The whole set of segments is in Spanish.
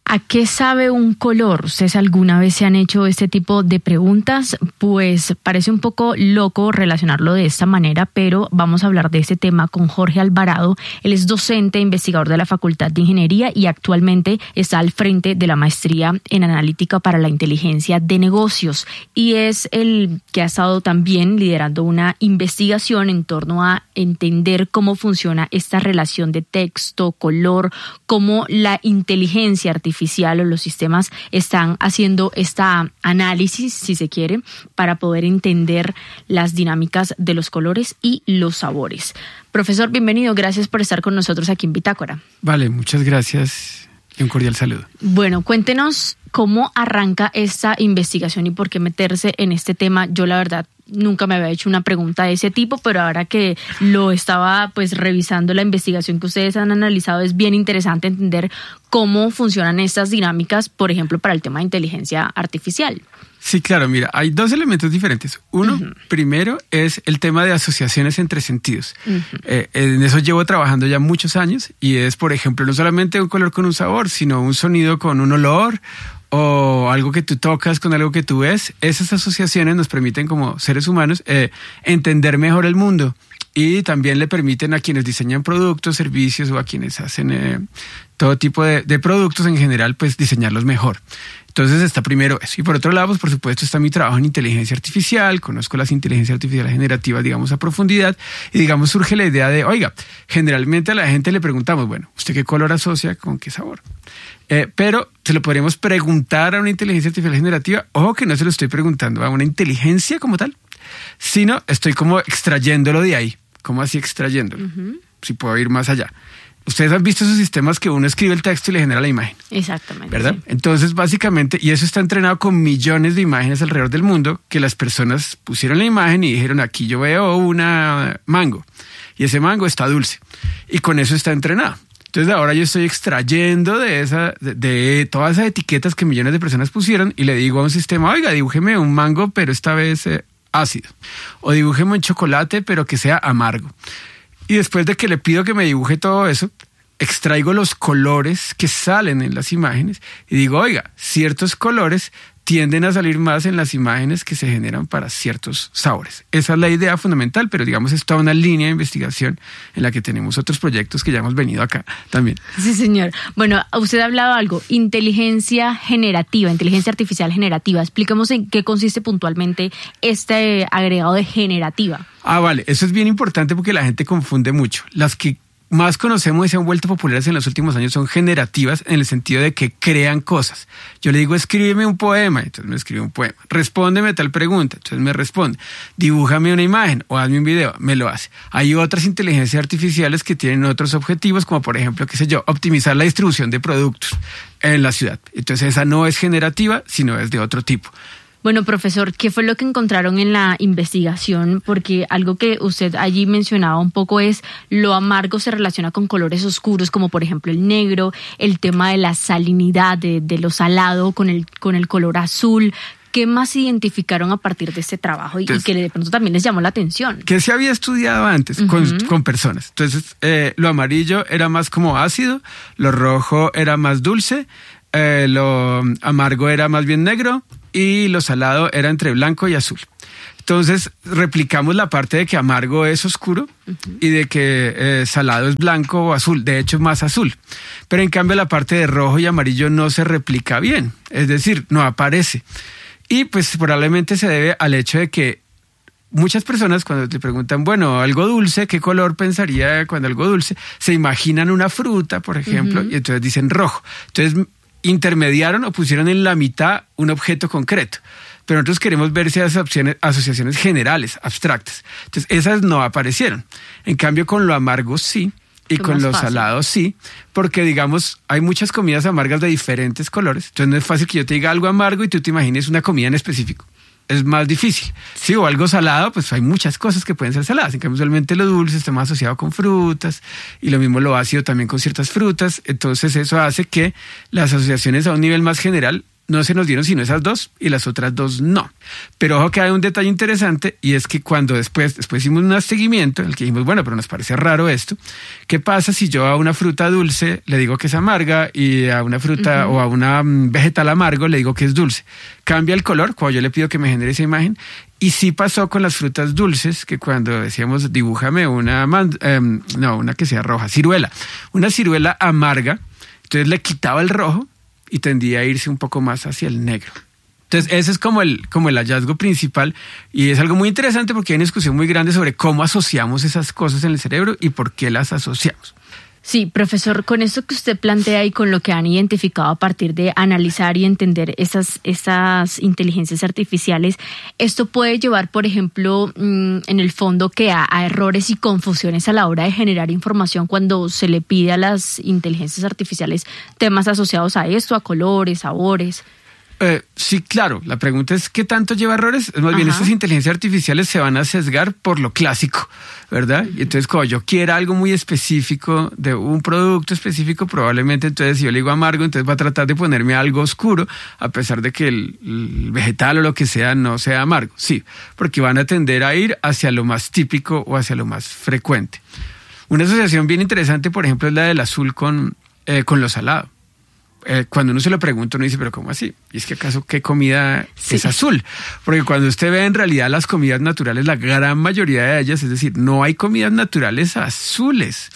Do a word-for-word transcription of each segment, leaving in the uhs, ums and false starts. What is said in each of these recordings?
¿A qué sabe un color? ¿Ustedes alguna vez se han hecho este tipo de preguntas? Pues parece un poco loco relacionarlo de esta manera, pero vamos a hablar de este tema con Jorge Alvarado. Él es docente e investigador de la Facultad de Ingeniería y actualmente está al frente de la maestría en analítica para la inteligencia de negocios. Y es el que ha estado también liderando una investigación en torno a entender cómo funciona esta relación de texto, color, cómo la inteligencia artificial o los sistemas están haciendo esta análisis, si se quiere, para poder entender las dinámicas de los colores y los sabores. Profesor, bienvenido. Gracias por estar con nosotros aquí en Bitácora. Vale, muchas gracias y un cordial saludo. Bueno, cuéntenos cómo arranca esta investigación y por qué meterse en este tema. Yo, la verdad, nunca me había hecho una pregunta de ese tipo, pero ahora que lo estaba pues revisando la investigación que ustedes han analizado, es bien interesante entender cómo funcionan estas dinámicas, por ejemplo, para el tema de inteligencia artificial. Sí, claro, mira, hay dos elementos diferentes. Uno, uh-huh. primero, es el tema de asociaciones entre sentidos. Uh-huh. Eh, en eso llevo trabajando ya muchos años y es, por ejemplo, no solamente un color con un sabor, sino un sonido con un olor o algo que tú tocas con algo que tú ves. Esas asociaciones nos permiten como seres humanos eh, entender mejor el mundo y también le permiten a quienes diseñan productos, servicios o a quienes hacen eh, todo tipo de, de productos en general, pues diseñarlos mejor. Entonces está primero eso. Y por otro lado, pues por supuesto está mi trabajo en inteligencia artificial, conozco las inteligencias artificiales generativas, digamos, a profundidad, y digamos surge la idea de, oiga, generalmente a la gente le preguntamos, bueno, ¿usted qué color asocia con qué sabor? Eh, pero se lo podríamos preguntar a una inteligencia artificial generativa. Ojo que no se lo estoy preguntando a una inteligencia como tal, sino estoy como extrayéndolo de ahí. ¿Cómo así extrayéndolo? Uh-huh. Si puedo ir más allá. Ustedes han visto esos sistemas que uno escribe el texto y le genera la imagen. Exactamente. ¿Verdad? Sí. Entonces, básicamente, y eso está entrenado con millones de imágenes alrededor del mundo, que las personas pusieron la imagen y dijeron, aquí yo veo una mango, y ese mango está dulce. Y con eso está entrenado. Entonces ahora yo estoy extrayendo de esa, de, de todas esas etiquetas que millones de personas pusieron y le digo a un sistema, oiga, dibújeme un mango, pero esta vez eh, ácido. O dibújeme un chocolate, pero que sea amargo. Y después de que le pido que me dibuje todo eso, extraigo los colores que salen en las imágenes y digo, oiga, ciertos colores tienden a salir más en las imágenes que se generan para ciertos sabores. Esa es la idea fundamental, pero digamos es toda una línea de investigación en la que tenemos otros proyectos que ya hemos venido acá también. Sí, señor. Bueno, usted ha hablado algo, inteligencia generativa, inteligencia artificial generativa. Explíquemos en qué consiste puntualmente este agregado de generativa. Ah, vale, eso es bien importante porque la gente confunde mucho. Las que más conocemos y se han vuelto populares en los últimos años son generativas en el sentido de que crean cosas. Yo le digo, escríbeme un poema, entonces me escribe un poema. Respóndeme tal pregunta, entonces me responde. Dibújame una imagen o hazme un video, me lo hace. Hay otras inteligencias artificiales que tienen otros objetivos, como por ejemplo, qué sé yo, optimizar la distribución de productos en la ciudad. Entonces esa no es generativa, sino es de otro tipo. Bueno, profesor, ¿qué fue lo que encontraron en la investigación? Porque algo que usted allí mencionaba un poco es lo amargo se relaciona con colores oscuros, como por ejemplo el negro, el tema de la salinidad, de, de lo salado con el, con el color azul. ¿Qué más identificaron a partir de este trabajo y, Entonces, y que de pronto también les llamó la atención? Que se había estudiado antes uh-huh. con, con personas. Entonces, eh, lo amarillo era más como ácido, lo rojo era más dulce, eh, lo amargo era más bien negro, y lo salado era entre blanco y azul. Entonces replicamos la parte de que amargo es oscuro uh-huh. y de que eh, salado es blanco o azul, de hecho más azul. Pero en cambio la parte de rojo y amarillo no se replica bien, es decir, no aparece. Y pues probablemente se debe al hecho de que muchas personas cuando te preguntan, bueno, algo dulce, ¿qué color pensaría cuando algo dulce? Se imaginan una fruta, por ejemplo, uh-huh. y entonces dicen rojo. Entonces intermediaron o pusieron en la mitad un objeto concreto. Pero nosotros queremos ver esas opciones, asociaciones generales, abstractas. Entonces, esas no aparecieron. En cambio, con lo amargo sí, y con lo salado sí, porque, digamos, hay muchas comidas amargas de diferentes colores. Entonces, no es fácil que yo te diga algo amargo y tú te imagines una comida en específico. Es más difícil. Sí, o algo salado, pues hay muchas cosas que pueden ser saladas. En cambio, usualmente lo dulce está más asociado con frutas y lo mismo lo ácido también con ciertas frutas. Entonces, eso hace que las asociaciones a un nivel más general no se nos dieron sino esas dos y las otras dos no. Pero ojo que hay un detalle interesante y es que cuando después, después hicimos un seguimiento en el que dijimos, bueno, pero nos parece raro esto. ¿Qué pasa si yo a una fruta dulce le digo que es amarga y a una fruta uh-huh. o a una vegetal amargo le digo que es dulce? Cambia el color cuando yo le pido que me genere esa imagen. Y sí pasó con las frutas dulces, que cuando decíamos dibújame una, eh, no, una que sea roja, ciruela, una ciruela amarga, entonces le quitaba el rojo y tendía a irse un poco más hacia el negro. Entonces ese es como el, como el hallazgo principal y es algo muy interesante porque hay una discusión muy grande sobre cómo asociamos esas cosas en el cerebro y por qué las asociamos. Sí, profesor, con esto que usted plantea y con lo que han identificado a partir de analizar y entender esas, esas inteligencias artificiales, esto puede llevar, por ejemplo, en el fondo que a, a errores y confusiones a la hora de generar información cuando se le pide a las inteligencias artificiales temas asociados a esto, a colores, sabores. Eh, sí, claro. La pregunta es ¿qué tanto lleva errores? Más bien, estas inteligencias artificiales se van a sesgar por lo clásico, ¿verdad? Uh-huh. Y entonces, como yo quiera algo muy específico de un producto específico, probablemente entonces si yo le digo amargo, entonces va a tratar de ponerme algo oscuro, a pesar de que el, el vegetal o lo que sea no sea amargo. Sí, porque van a tender a ir hacia lo más típico o hacia lo más frecuente. Una asociación bien interesante, por ejemplo, es la del azul con, eh, con lo salado. Eh, cuando uno se lo pregunta, uno dice, ¿pero cómo así? ¿Y es que acaso qué comida sí. es azul? Porque cuando usted ve en realidad las comidas naturales, la gran mayoría de ellas, es decir, no hay comidas naturales azules.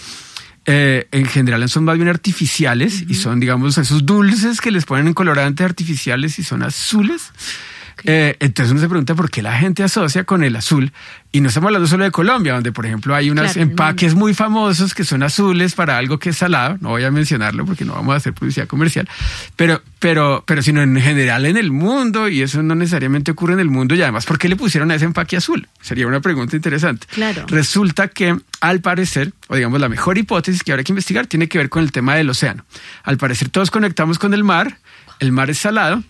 Eh, en general son más bien artificiales uh-huh. y son, digamos, esos dulces que les ponen en colorantes artificiales y son azules. Eh, entonces uno se pregunta por qué la gente asocia con el azul, y no estamos hablando solo de Colombia, donde por ejemplo hay unos claro, empaques muy famosos que son azules para algo que es salado, no voy a mencionarlo porque no vamos a hacer publicidad comercial, pero, pero, pero sino en general en el mundo, y eso no necesariamente ocurre en el mundo, y además ¿por qué le pusieron a ese empaque azul? Sería una pregunta interesante. Claro. Resulta que al parecer, o digamos la mejor hipótesis que habrá que investigar tiene que ver con el tema del océano. Al parecer todos conectamos con el mar, el mar es salado.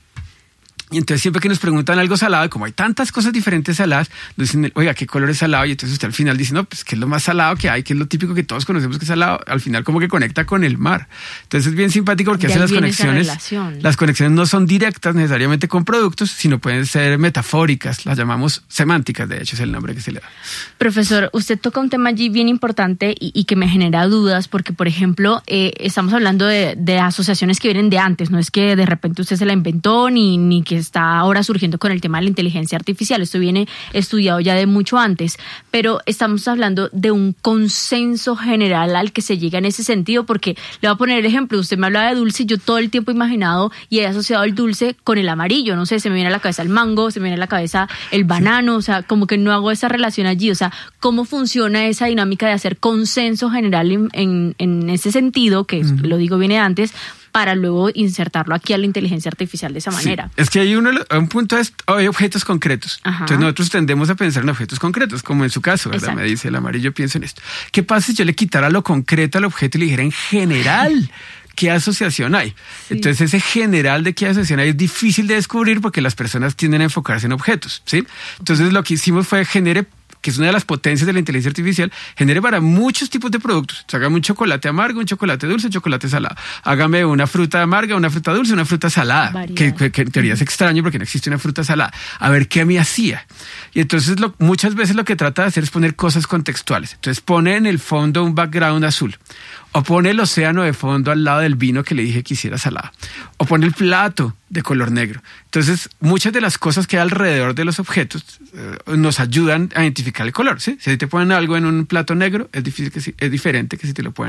Y entonces siempre que nos preguntan algo salado, como hay tantas cosas diferentes saladas, nos dicen, oiga, ¿qué color es salado? Y entonces usted al final dice, no, pues ¿qué es lo más salado que hay? ¿Qué es lo típico que todos conocemos que es salado? Al final como que conecta con el mar. Entonces es bien simpático porque hace las conexiones. Las conexiones no son directas necesariamente con productos, sino pueden ser metafóricas, las llamamos semánticas, de hecho es el nombre que se le da. Profesor, usted toca un tema allí bien importante y, y que me genera dudas porque, por ejemplo, eh, estamos hablando de, de asociaciones que vienen de antes, no es que de repente usted se la inventó ni, ni que está ahora surgiendo con el tema de la inteligencia artificial. Esto viene estudiado ya de mucho antes, pero estamos hablando de un consenso general al que se llega en ese sentido, porque le voy a poner el ejemplo, usted me hablaba de dulce, yo todo el tiempo he imaginado y he asociado el dulce con el amarillo, no sé, se me viene a la cabeza el mango, se me viene a la cabeza el banano, o sea, como que no hago esa relación allí, o sea, ¿cómo funciona esa dinámica de hacer consenso general en, en, en ese sentido, que uh-huh. lo digo viene antes, para luego insertarlo aquí a la inteligencia artificial de esa manera? Sí, es que hay uno, un punto es, hay objetos concretos. Ajá. Entonces nosotros tendemos a pensar en objetos concretos, como en su caso, ¿verdad? Exacto. Me dice el amarillo, pienso en esto. ¿Qué pasa si yo le quitara lo concreto al objeto y le dijera en general qué asociación hay? Sí. Entonces ese general de qué asociación hay es difícil de descubrir porque las personas tienden a enfocarse en objetos, ¿sí? Entonces lo que hicimos fue genere, que es una de las potencias de la inteligencia artificial, genere para muchos tipos de productos. O sea, hágame un chocolate amargo, un chocolate dulce, un chocolate salado. Hágame una fruta amarga, una fruta dulce, una fruta salada. Que, que, que en teoría es extraño porque no existe una fruta salada. A ver qué me hacía. Y entonces lo, muchas veces lo que trata de hacer es poner cosas contextuales. Entonces pone en el fondo un background azul. O pone el océano de fondo al lado del vino que le dije que hiciera salado. O pone el plato de color negro. Entonces, muchas de las cosas que hay alrededor de los objetos eh, nos ayudan a identificar el color, ¿sí? Si te ponen algo en un plato negro, es difícil que si, es diferente que si te lo ponen